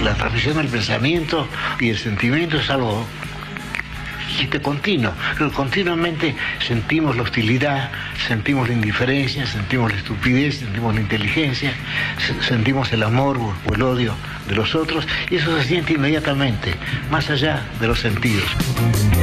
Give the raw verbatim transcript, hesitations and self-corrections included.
la transmisión del pensamiento y el sentimiento es algo este continuo, pero continuamente sentimos la hostilidad, sentimos la indiferencia, sentimos la estupidez, sentimos la inteligencia, sentimos el amor o el odio de los otros, y eso se siente inmediatamente, más allá de los sentidos.